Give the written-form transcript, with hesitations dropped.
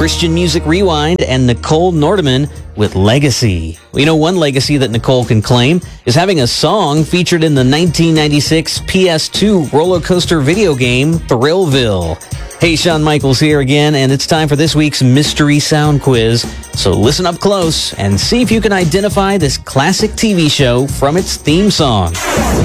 Christian Music Rewind, and Nicole Nordeman with Legacy. Well, you know, one legacy that Nicole can claim is having a song featured in the 1996 PS2 roller coaster video game, Thrillville. Hey, Shawn Michaels here again, and it's time for this week's Mystery Sound Quiz. So listen up close and see if you can identify this classic TV show from its theme song.